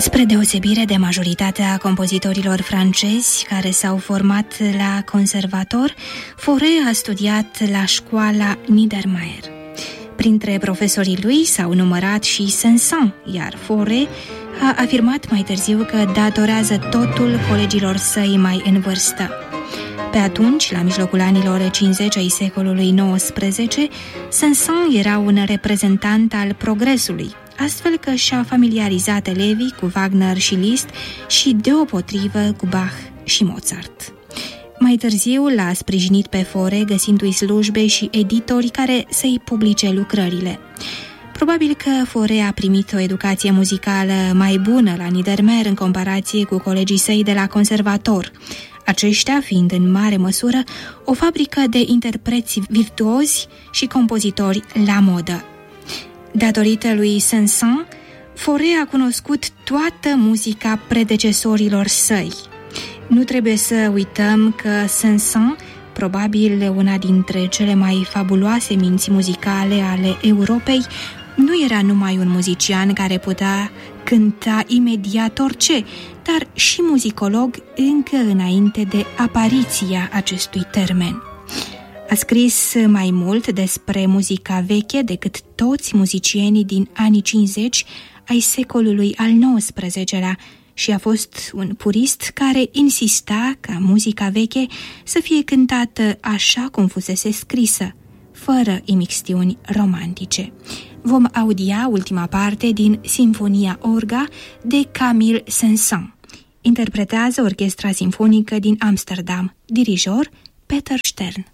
Spre deosebire de majoritatea compozitorilor francezi care s-au format la conservator, Fauré a studiat la școala Niedermayer. Printre profesorii lui s-au numărat și Saint-Saëns, iar Fauré a afirmat mai târziu că datorează totul colegilor săi mai în vârstă. Pe atunci, la mijlocul anilor 50 ai secolului XIX, Saint-Saëns era un reprezentant al progresului, astfel că și-a familiarizat elevii cu Wagner și Liszt și deopotrivă cu Bach și Mozart. Mai târziu l-a sprijinit pe Fauré găsindu-i slujbe și editori care să-i publice lucrările. Probabil că Fauré a primit o educație muzicală mai bună la Niedermayer în comparație cu colegii săi de la conservator, aceștia fiind în mare măsură o fabrică de interpreți virtuozi și compozitori la modă. Datorită lui Saint-Saëns, Fauré a cunoscut toată muzica predecesorilor săi. Nu trebuie să uităm că Saint-Saëns, probabil una dintre cele mai fabuloase minți muzicale ale Europei, nu era numai un muzician care putea cânta imediat orice, dar și muzicolog încă înainte de apariția acestui termen. A scris mai mult despre muzica veche decât toți muzicienii din anii 50 ai secolului al XIX-lea și a fost un purist care insista ca muzica veche să fie cântată așa cum fusese scrisă, fără imixtiuni romantice. Vom audia ultima parte din Sinfonia Orga de Camille Saint-Saëns. Interpretează Orchestra Simfonică din Amsterdam, dirijor Peter Stern.